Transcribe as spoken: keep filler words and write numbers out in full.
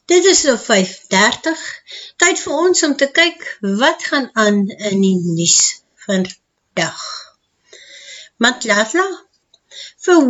Dit is op vyf dertig, tyd vir ons om te kyk wat gaan aan in die nuus vandag. Matlatla, vir